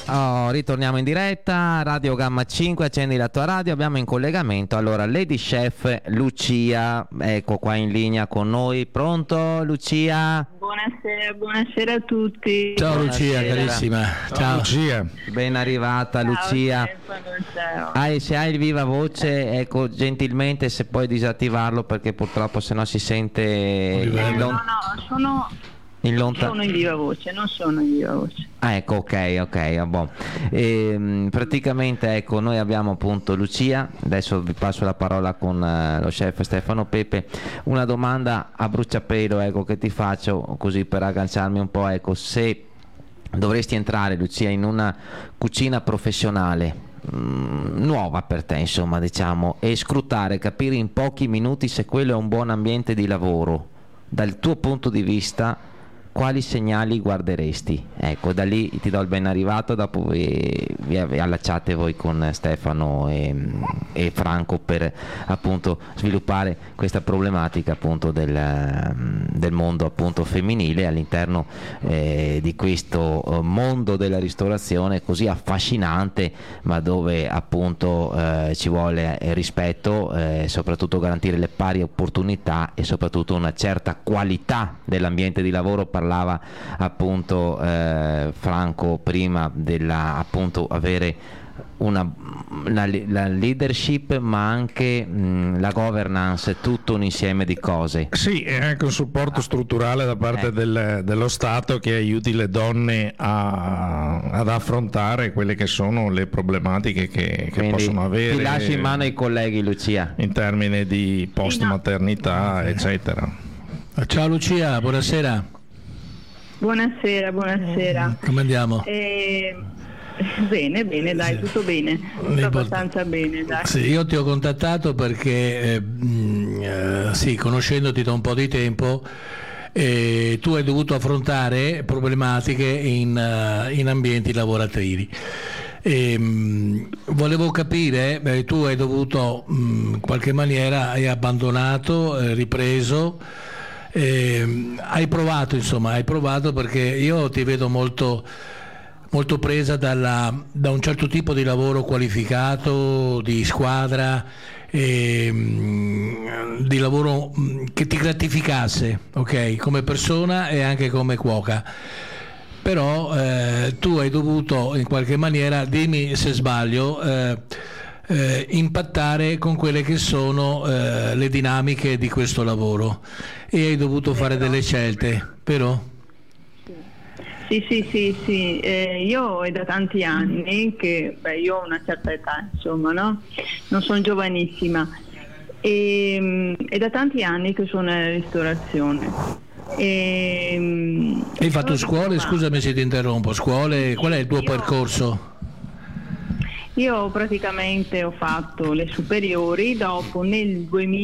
Ritorniamo in diretta, Radio Gamma 5, accendi la tua radio, abbiamo in collegamento allora Lady Chef Lucia, ecco qua in linea con noi, pronto Lucia? Buonasera a tutti. Ciao Lucia, carissima. Ciao Lucia. Ben arrivata Lucia. Se hai il viva voce, ecco gentilmente se puoi disattivarlo perché purtroppo sennò si sente sono in viva voce, non sono in viva voce. Ecco, ok, bon. Praticamente ecco noi abbiamo appunto Lucia, adesso vi passo la parola con lo chef Stefano Pepe. Una domanda a bruciapelo ecco che ti faccio così per agganciarmi un po', ecco, se dovresti entrare Lucia in una cucina professionale nuova per te insomma diciamo e scrutare, capire in pochi minuti se quello è un buon ambiente di lavoro dal tuo punto di vista, quali segnali guarderesti? Ecco, da lì ti do il ben arrivato, dopo vi allacciate voi con Stefano e Franco per appunto sviluppare questa problematica appunto del mondo appunto femminile all'interno di questo mondo della ristorazione così affascinante, ma dove appunto ci vuole rispetto, soprattutto garantire le pari opportunità e soprattutto una certa qualità dell'ambiente di lavoro. Parlava appunto Franco prima della appunto avere la leadership ma anche la governance, tutto un insieme di cose. Sì, e anche un supporto strutturale da parte dello Stato che aiuti le donne ad affrontare quelle che sono le problematiche che possono avere. Ti lascio in mano ai colleghi Lucia. In termini di post maternità eccetera. Ciao Lucia, buonasera. Buonasera. Come andiamo? Bene, dai, sì. Tutto bene, tutto abbastanza bene, dai. Sì, io ti ho contattato perché conoscendoti da un po' di tempo tu hai dovuto affrontare problematiche in ambienti lavorativi. Volevo capire, tu hai dovuto in qualche maniera hai abbandonato, ripreso. Hai provato perché io ti vedo molto presa da un certo tipo di lavoro qualificato, di squadra, di lavoro che ti gratificasse, ok, come persona e anche come cuoca. Però tu hai dovuto in qualche maniera, dimmi se sbaglio, impattare con quelle che sono le dinamiche di questo lavoro e hai dovuto fare delle scelte, vero? Sì. Io è da tanti anni che io ho una certa età, insomma, no? Non sono giovanissima è da tanti anni che sono nella ristorazione. Hai fatto scuole? Scusami se ti interrompo. Scuole? Qual è il tuo percorso? Io praticamente ho fatto le superiori, dopo nel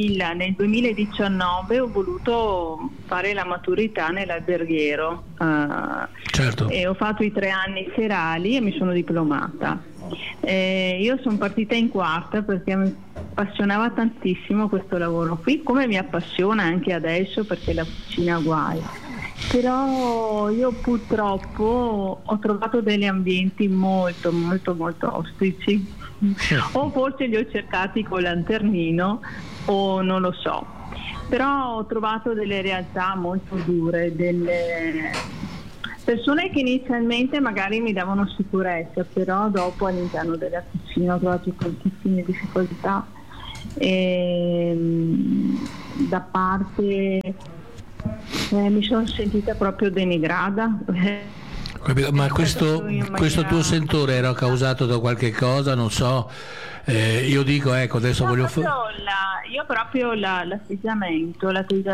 2019 ho voluto fare la maturità nell'alberghiero, certo. E ho fatto i 3 anni serali e mi sono diplomata. Io sono partita in quarta perché mi appassionava tantissimo questo lavoro qui, come mi appassiona anche adesso perché la cucina guai. Però io purtroppo ho trovato degli ambienti molto ostici, o forse li ho cercati col lanternino o non lo so, però ho trovato delle realtà molto dure, delle persone che inizialmente magari mi davano sicurezza, però dopo all'interno della cucina ho trovato tantissime difficoltà da parte mi sono sentita proprio denigrata. Ma questo tuo sentore era causato da qualche cosa, non so, io dico ecco adesso voglio fare io proprio l'atteggiamento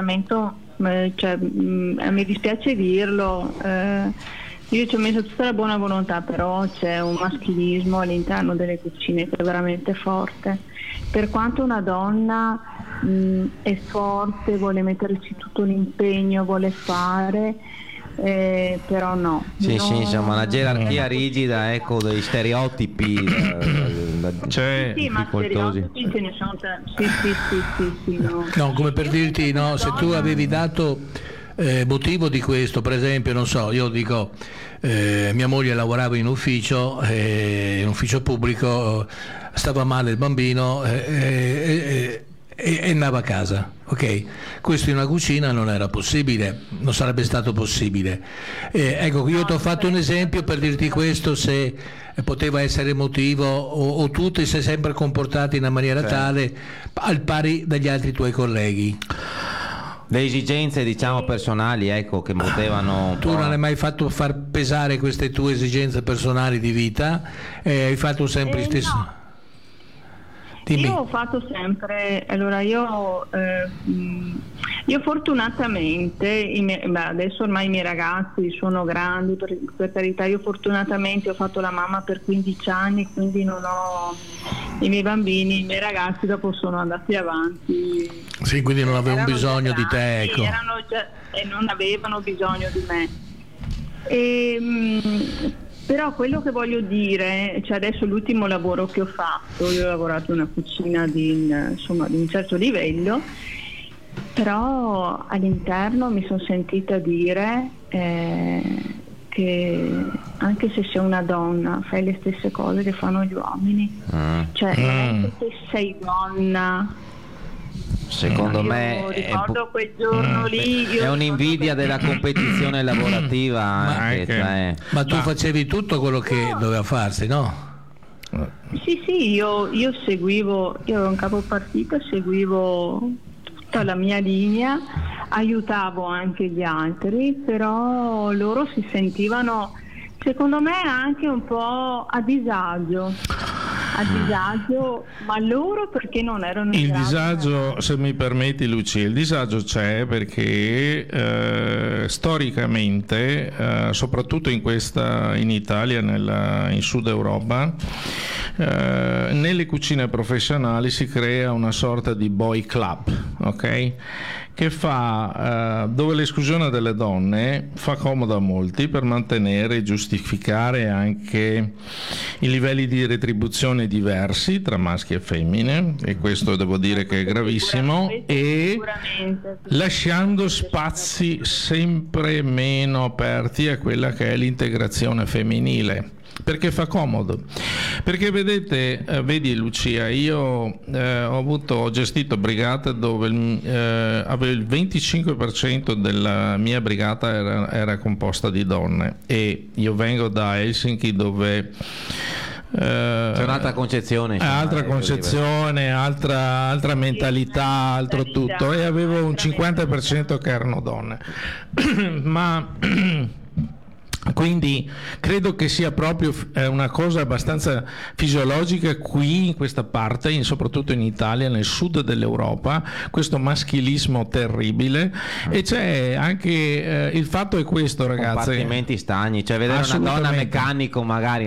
mi dispiace dirlo, io ci ho messo tutta la buona volontà, però c'è un maschilismo all'interno delle cucine che è veramente forte. Per quanto una donna è forte, vuole metterci tutto l'impegno, vuole fare, però no. Sì, insomma, una gerarchia rigida, ecco, dei stereotipi sì, ma stereotipi ce ne sono sì, no. No, come per dirti, no, se tu avevi dato motivo di questo, per esempio, non so, io dico, mia moglie lavorava in ufficio pubblico, stava male il bambino e andava a casa, ok? Questo in una cucina non era possibile, non sarebbe stato possibile. Ecco, io ti ho fatto un esempio per dirti questo, se poteva essere motivo o tu ti sei sempre comportato in una maniera tale al pari dagli altri tuoi colleghi. Le esigenze, diciamo, personali, ecco, che potevano... Tu non hai mai fatto far pesare queste tue esigenze personali di vita, hai fatto sempre il stesso... No. Dimmi. Io ho fatto sempre, allora io fortunatamente, adesso ormai i miei ragazzi sono grandi, per carità, io fortunatamente ho fatto la mamma per 15 anni, quindi non ho i miei bambini, i miei ragazzi dopo sono andati avanti. Sì, quindi non avevano bisogno di te, ecco. E non avevano bisogno di me. Però quello che voglio dire, cioè adesso l'ultimo lavoro che ho fatto, io ho lavorato in una cucina di un certo livello, però all'interno mi sono sentita dire che anche se sei una donna fai le stesse cose che fanno gli uomini, cioè anche se sei donna. Secondo me ricordo quel giorno lì, è un'invidia della competizione lavorativa anche, ma tu facevi tutto quello che doveva farsi, no? Sì, io seguivo, io ero un capo partito, seguivo tutta la mia linea, aiutavo anche gli altri, però loro si sentivano, secondo me, anche un po' a disagio, ma loro perché non erano il disagio, se mi permetti Lucia, il disagio c'è perché storicamente, soprattutto in Italia, in Sud Europa, nelle cucine professionali si crea una sorta di boy club, ok? Che fa dove l'esclusione delle donne fa comodo a molti per mantenere e giustificare anche i livelli di retribuzione diversi tra maschi e femmine, e questo devo dire che è gravissimo, e lasciando spazi sempre meno aperti a quella che è l'integrazione femminile. Perché fa comodo, perché vedi Lucia, io ho gestito brigate dove avevo il 25% della mia brigata era composta di donne, e io vengo da Helsinki dove c'è un'altra concezione, altra mentalità, altro tutto, e avevo un 50% che erano donne. Ma quindi credo che sia proprio una cosa abbastanza fisiologica qui in questa parte, soprattutto in Italia, nel sud dell'Europa, questo maschilismo terribile, e c'è anche il fatto è questo, ragazzi, compartimenti stagni, cioè vedere una donna meccanico magari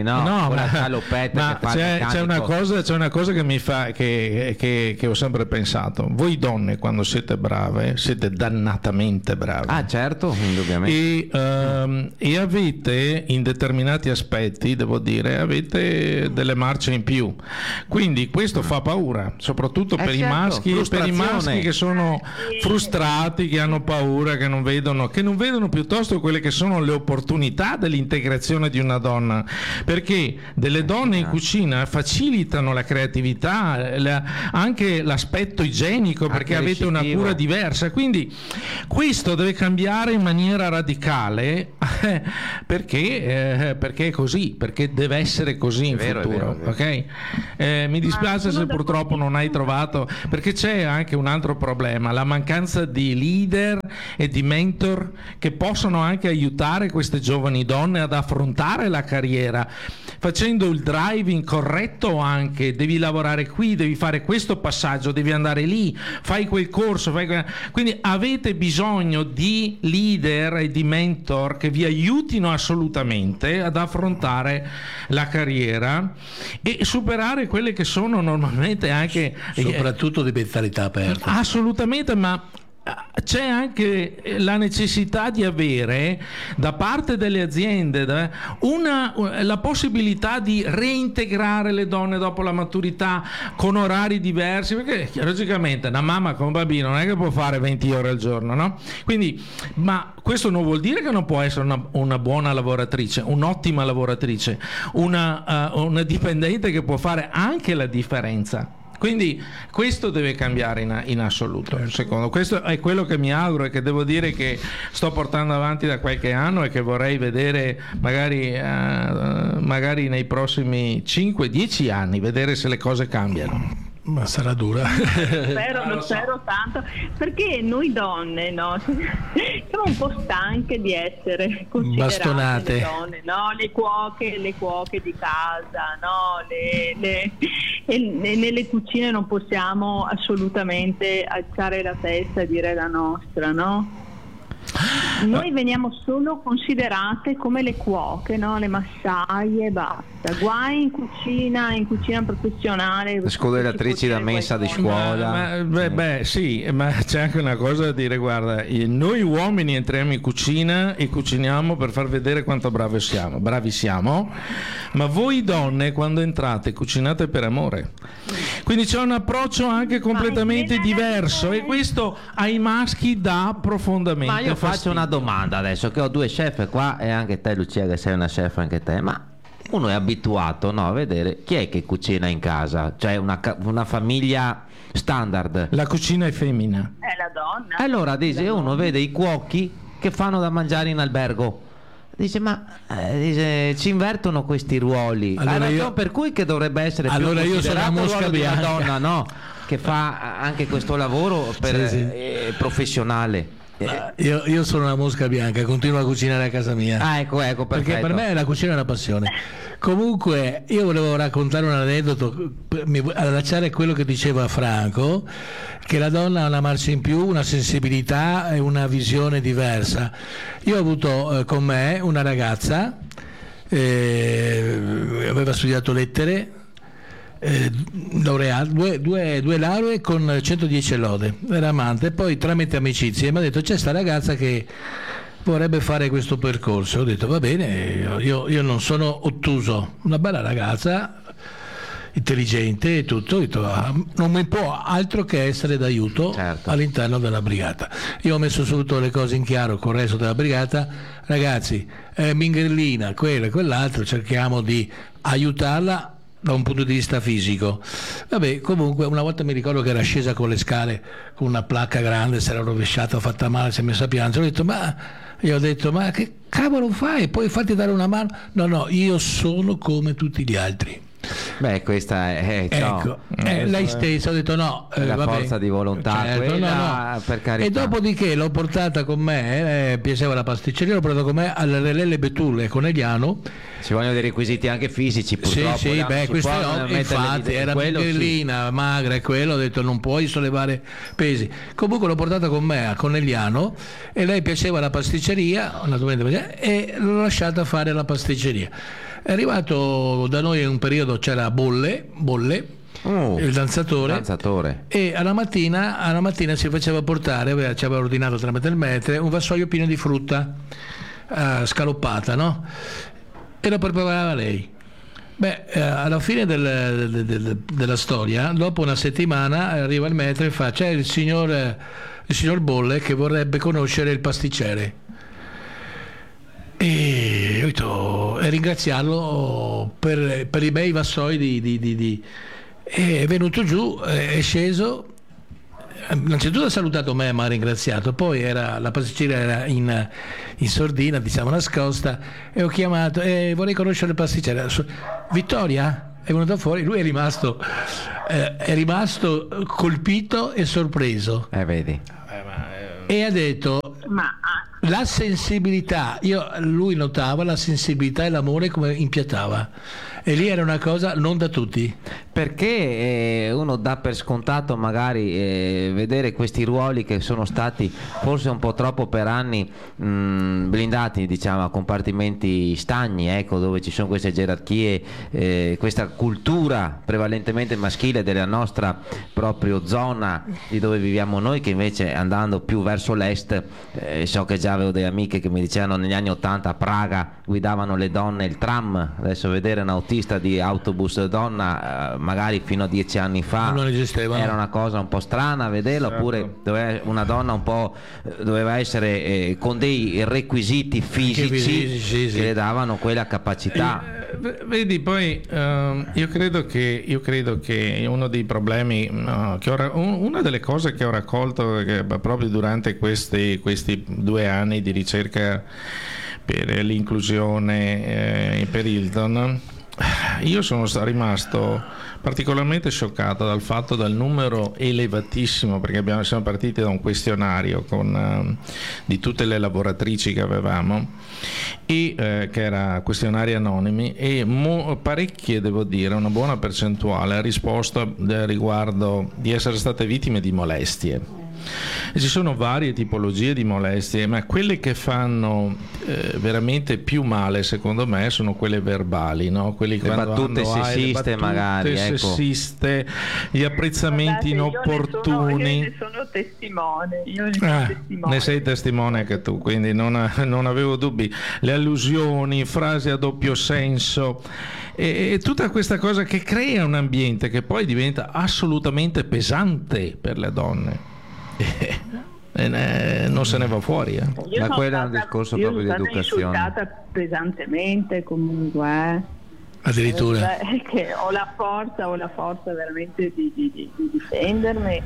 c'è una cosa che mi fa che ho sempre pensato: voi donne quando siete brave siete dannatamente brave, certo, indubbiamente, e avete in determinati aspetti, devo dire, avete delle marce in più, quindi questo fa paura, soprattutto per i maschi, per i maschi che sono frustrati, che hanno paura, che non vedono piuttosto quelle che sono le opportunità dell'integrazione di una donna, perché delle donne in cucina facilitano la creatività, anche l'aspetto igienico, perché avete una cura diversa, quindi questo deve cambiare in maniera radicale, perché è così, perché deve essere così in futuro, ok? Mi dispiace se purtroppo non hai trovato, perché c'è anche un altro problema, la mancanza di leader e di mentor che possono anche aiutare queste giovani donne ad affrontare la carriera, facendo il driving corretto. Anche devi lavorare qui, devi fare questo passaggio, devi andare lì, fai quel corso, quindi avete bisogno di leader e di mentor che vi aiutino assolutamente ad affrontare la carriera e superare quelle che sono normalmente anche soprattutto di mentalità aperta. Assolutamente, ma c'è anche la necessità di avere da parte delle aziende la possibilità di reintegrare le donne dopo la maturità con orari diversi, perché logicamente una mamma con un bambino non è che può fare 20 ore al giorno, no? Quindi, ma questo non vuol dire che non può essere una buona lavoratrice, un'ottima lavoratrice, una dipendente che può fare anche la differenza. Quindi questo deve cambiare in assoluto. Secondo questo è quello che mi auguro e che devo dire che sto portando avanti da qualche anno e che vorrei vedere magari nei prossimi 5-10 anni, vedere se le cose cambiano. Ma sarà dura. Lo spero tanto, perché noi donne, no, siamo un po' stanche di essere considerate bastonate. Le donne, no? Le cuoche di casa, no? Nelle cucine non possiamo assolutamente alzare la testa e dire la nostra, no? Noi veniamo solo considerate come le cuoche, no? Le massaie e basta. Guai in cucina professionale. Le scodellatrici da mensa di scuola. Sì, ma c'è anche una cosa da dire, guarda, noi uomini entriamo in cucina e cuciniamo per far vedere quanto bravi siamo, ma voi donne quando entrate cucinate per amore. Quindi c'è un approccio anche completamente diverso e questo ai maschi dà profondamente Ma io faccio fastidio. una domanda adesso, che ho due chef qua e anche te Lucia che sei una chef anche te, ma uno è abituato, no, a vedere chi è che cucina in casa, cioè una famiglia standard. La cucina è femmina. È la donna. Allora dice, uno vede i cuochi che fanno da mangiare in albergo, dice ci invertono questi ruoli. Allora per cui che dovrebbe essere più allora io sono una mosca di una bianca. donna, no, che fa anche questo lavoro professionale. Io sono una mosca bianca, continuo a cucinare a casa mia. Ecco, perfetto. Perché per me la cucina è una passione. Comunque io volevo raccontare un aneddoto, allacciare quello che diceva Franco, che la donna ha una marcia in più, una sensibilità e una visione diversa. Io ho avuto con me una ragazza, aveva studiato lettere, laureata, due lauree con 110 lode, era amante, poi tramite amicizie mi ha detto c'è sta ragazza che vorrebbe fare questo percorso. Ho detto va bene, io non sono ottuso, una bella ragazza intelligente e tutto, ho detto, non mi può altro che essere d'aiuto, certo, all'interno della brigata. Io ho messo subito le cose in chiaro con il resto della brigata, ragazzi, Mingherlina, quello e quell'altro, cerchiamo di aiutarla da un punto di vista fisico. Vabbè, comunque una volta mi ricordo che era scesa con le scale con una placca grande, si era rovesciata, fatta male, si è messa a piangere. Io ho detto ma che cavolo fai? Puoi farti dare una mano? No, io sono come tutti gli altri. Beh, questa è ecco, lei stessa, ho detto no, la forza di volontà, certo, quella, no. Per carità. E dopodiché l'ho portata con me, piaceva la pasticceria, l'ho portata con me alle Relelle Betulle Conegliano. Ci vogliono dei requisiti anche fisici, purtroppo. Sì, questo no, infatti era Mingherlina, magra e quello, ho detto non puoi sollevare pesi. Comunque l'ho portata con me a Conegliano e lei piaceva la pasticceria, naturalmente, e l'ho lasciata fare la pasticceria. È arrivato da noi in un periodo, c'era Bolle, il danzatore, e alla mattina si faceva portare, ci aveva ordinato tramite il maître un vassoio pieno di frutta scaloppata, no? E lo preparava lei. Alla fine della storia, dopo una settimana, arriva il maître e fa: c'è il signor Bolle che vorrebbe conoscere il pasticcere. E ho detto, e ringraziarlo per i bei vassoi è venuto giù, è sceso, innanzitutto ha salutato me, ma ha ringraziato, poi la pasticceria era in sordina, diciamo nascosta, e ho chiamato vorrei conoscere il pasticcere. Vittoria è venuta fuori, lui è rimasto colpito e sorpreso, vedi. e ha detto la sensibilità, lui notava la sensibilità e l'amore come impiattava, e lì era una cosa non da tutti. Perché uno dà per scontato magari vedere questi ruoli che sono stati forse un po' troppo per anni blindati, diciamo, a compartimenti stagni, ecco, dove ci sono queste gerarchie, questa cultura prevalentemente maschile della nostra proprio zona di dove viviamo noi, che invece andando più verso l'est, so che già avevo delle amiche che mi dicevano negli anni 80 a Praga guidavano le donne il tram. Adesso vedere un autista di autobus donna magari fino a 10 anni fa non esisteva, era una cosa un po' strana vederlo, certo. Oppure una donna un po' doveva essere con dei requisiti fisici sì. che le davano quella capacità. Vedi, poi io credo che uno dei problemi, una delle cose che ho raccolto proprio durante questi 2 anni di ricerca per l'inclusione per Hilton, io sono rimasto particolarmente scioccato dal numero elevatissimo, perché siamo partiti da un questionario di tutte le lavoratrici che avevamo, che era questionari anonimi, e parecchie, devo dire, una buona percentuale ha risposto riguardo di essere state vittime di molestie. E ci sono varie tipologie di molestie, ma quelle che fanno veramente più male, secondo me, sono quelle verbali, no? Quelli Le battute sessiste, magari, ecco. Sessiste, gli apprezzamenti inopportuni. Io ne sono testimone. Ne sei testimone anche tu, quindi non avevo dubbi. Le allusioni, frasi a doppio senso, e tutta questa cosa che crea un ambiente che poi diventa assolutamente pesante per le donne. Non se ne va fuori. Ma quello è un discorso proprio di educazione. Io sono stata insultata pesantemente comunque. Addirittura. Che ho la forza veramente di difendermi.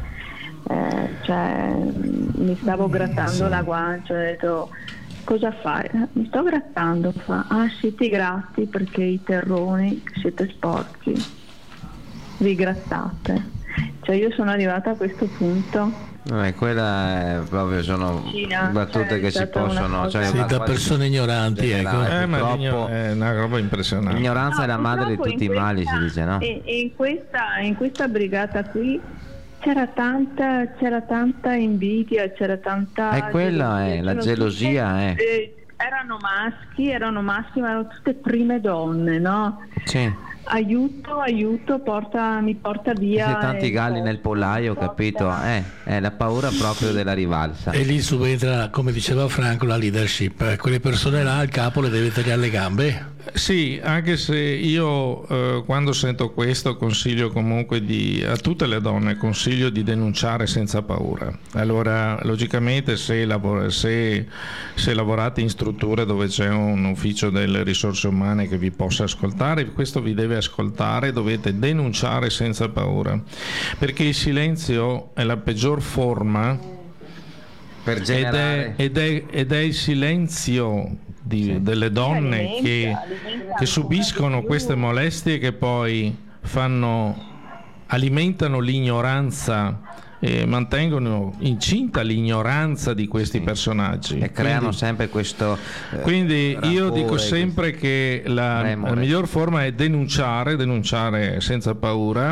Mi stavo grattando la guancia, ho detto: cosa fai? Mi sto grattando. Fa: sì, ti gratti perché i terroni siete sporchi, vi grattate. Cioè, io sono arrivata a questo punto. Quella è proprio, sono battute che si possono, da persone ignoranti, ecco. Purtroppo è una roba impressionante. L'ignoranza è la madre di tutti i mali, si dice, no? In questa brigata qui c'era tanta invidia, c'era tanta. E quella è la gelosia, erano maschi, ma erano tutte prime donne, no? Sì. Aiuto, mi porta via. C'è tanti galli nel pollaio, capito? È la paura proprio della rivalsa. E lì subentra, come diceva Franco, la leadership. Quelle persone là, il capo le deve tagliare le gambe. Sì, anche se io quando sento questo consiglio comunque a tutte le donne, consiglio di denunciare senza paura. Allora, logicamente se lavorate in strutture dove c'è un ufficio delle risorse umane che vi possa ascoltare, questo vi deve ascoltare, dovete denunciare senza paura, perché il silenzio è la peggior forma per generare. ed è il silenzio delle donne che subiscono queste molestie, che poi alimentano l'ignoranza e mantengono incinta l'ignoranza di questi personaggi e creano sempre questo quindi io dico sempre che la miglior forma è denunciare senza paura,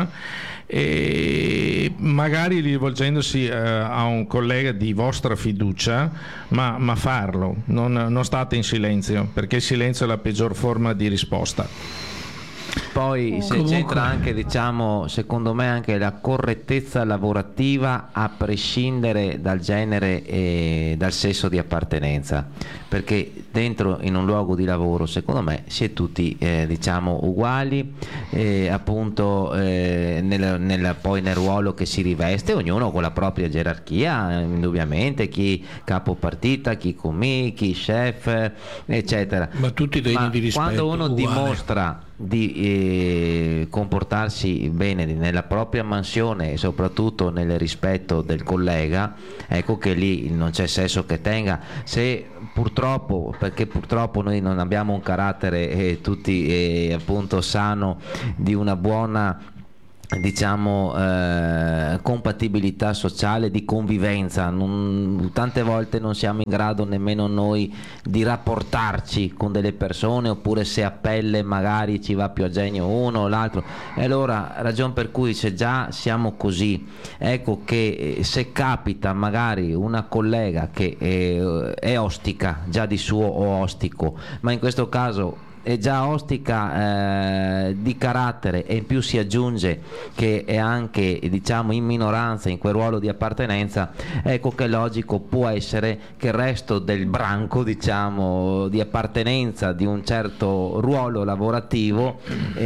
e magari rivolgendosi a un collega di vostra fiducia, ma farlo, non state in silenzio, perché il silenzio è la peggior forma di risposta. Poi se c'entra anche, diciamo, secondo me anche la correttezza lavorativa, a prescindere dal genere e dal sesso di appartenenza, perché dentro in un luogo di lavoro secondo me si è tutti diciamo uguali, appunto poi nel ruolo che si riveste, ognuno con la propria gerarchia, indubbiamente, chi capo partita, chi commì, chi chef, eccetera, ma tutti degni di rispetto. Quando uno uguale. dimostra di comportarsi bene nella propria mansione e soprattutto nel rispetto del collega, ecco che lì non c'è sesso che tenga. Se purtroppo, perché purtroppo noi non abbiamo un carattere tutti appunto sano, di una buona diciamo compatibilità sociale, di convivenza. Tante volte non siamo in grado nemmeno noi di rapportarci con delle persone, oppure se a pelle magari ci va più a genio uno o l'altro, e allora ragion per cui, se già siamo così, ecco che se capita magari una collega che è ostica già di suo, o ostico, ma in questo caso è già ostica di carattere, e in più si aggiunge che è anche, diciamo, in minoranza in quel ruolo di appartenenza, ecco che logico può essere che il resto del branco, diciamo, di appartenenza di un certo ruolo lavorativo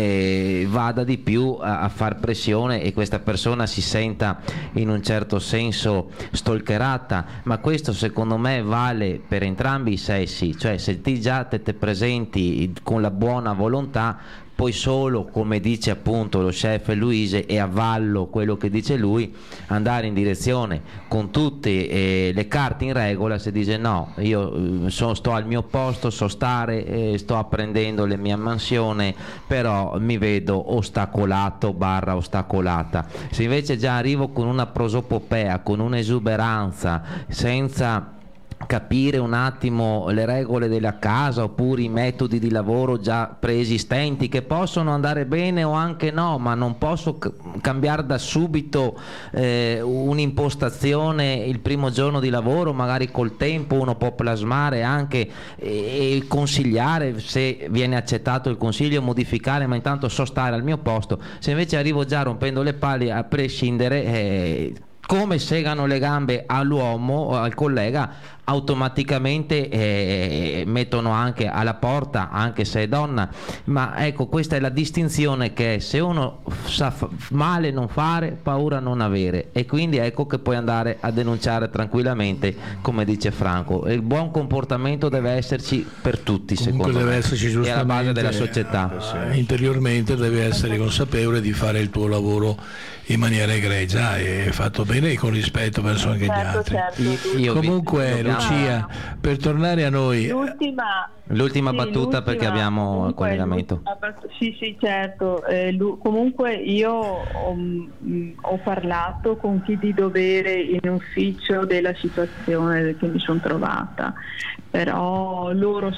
vada di più a far pressione, e questa persona si senta in un certo senso stalkerata. Ma questo secondo me vale per entrambi i sessi, cioè se ti già te presenti con la buona volontà, poi solo, come dice appunto lo chef Luise, e a vallo quello che dice lui, andare in direzione con tutte le carte in regola. Se dice no, io sto al mio posto, so stare, sto apprendendo le mie mansioni, però mi vedo ostacolato / ostacolata. Se invece già arrivo con una prosopopea, con un'esuberanza, senza capire un attimo le regole della casa, oppure i metodi di lavoro già preesistenti, che possono andare bene o anche no, ma non posso cambiare da subito un'impostazione il primo giorno di lavoro. Magari col tempo uno può plasmare anche e consigliare, se viene accettato il consiglio, modificare, ma intanto so stare al mio posto. Se invece arrivo già rompendo le palle a prescindere, come segano le gambe all'uomo o al collega, automaticamente mettono anche alla porta, anche se è donna. Ma ecco, questa è la distinzione, che se uno sa male non fare, paura non avere, e quindi ecco che puoi andare a denunciare tranquillamente, come dice Franco. Il buon comportamento deve esserci per tutti. Comunque secondo deve me esserci, è alla base della società. Interiormente deve essere consapevole di fare il tuo lavoro in maniera egregia e fatto bene e con rispetto verso anche gli altri. Comunque Lucia, per tornare a noi, l'ultima battuta, perché abbiamo il collegamento. Sì, certo. Comunque io ho parlato con chi di dovere in ufficio della situazione che mi sono trovata, però loro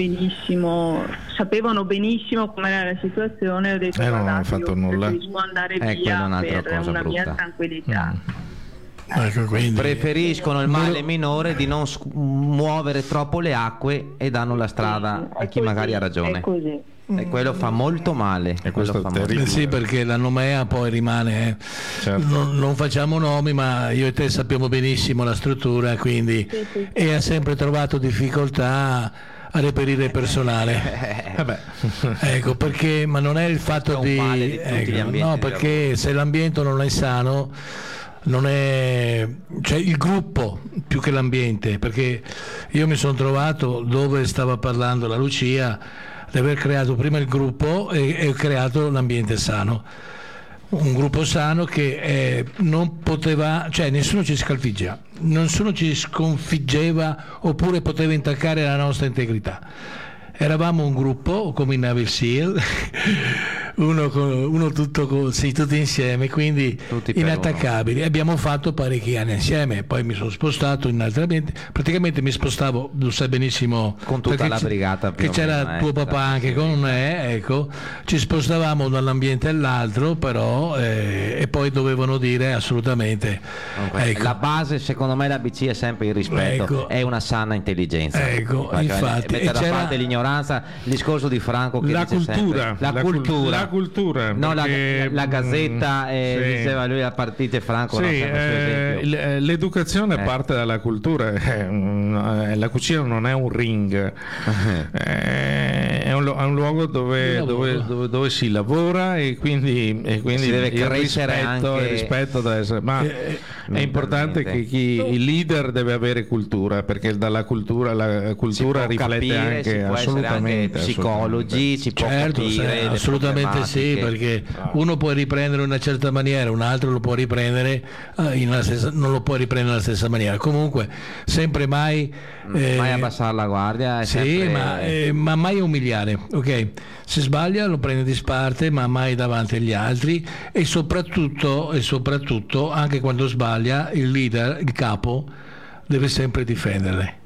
sapevano benissimo com'era la situazione. Ho detto non hanno fatto nulla. Preferisco andare via per una mia tranquillità. Ecco, quindi Preferiscono il male minore di non muovere troppo le acque, e danno la strada a chi magari ha ragione. È così. E quello fa molto male. E questo fa è terribile. molto. sì, perché la nomea poi rimane. Certo. Non facciamo nomi, ma io e te sappiamo benissimo la struttura, quindi e ha sempre trovato difficoltà a reperire personale. Ecco, perché, ma non è il fatto di tutti gli ambienti, no, perché se l'ambiente non è sano, non è, cioè il gruppo più che l'ambiente, perché io mi sono trovato, dove stava parlando la Lucia, di aver creato prima il gruppo e creato l'ambiente sano, un gruppo sano che non poteva, cioè nessuno ci scalfiggia, nessuno ci sconfiggeva oppure poteva intaccare la nostra integrità. Eravamo un gruppo come in Navy SEAL, tutti insieme, quindi tutti inattaccabili. Uno. Abbiamo fatto parecchi anni insieme, poi mi sono spostato in altri ambienti, praticamente mi spostavo, lo sai benissimo, con tutta la brigata, che c'era tuo papà anche con me, ecco, ci spostavamo da un ambiente all'altro, però e poi dovevano dire assolutamente, ecco. La base, secondo me, l'ABC è sempre il rispetto, ecco. È una sana intelligenza, ecco, infatti, mettere da parte l'ignoranza, il discorso di Franco che la dice cultura, sempre, la cultura, no, perché, la Gazzetta, diceva lui, la partita Franco, l'educazione parte dalla cultura. La cucina non è un ring, è un luogo dove si lavora, e quindi si deve crescere il rispetto deve essere, ma è importante che il leader deve avere cultura, perché dalla cultura la cultura riflette capire, anche anche psicologi, si può capire, assolutamente sì, perché uno può riprendere in una certa maniera, un altro lo può riprendere non lo può riprendere nella stessa maniera. Comunque sempre mai abbassare la guardia, sì, ma mai umiliare difendere, ok? Se sbaglia lo prende di sparte, ma mai davanti agli altri, e soprattutto anche quando sbaglia il leader, il capo, deve sempre difenderle.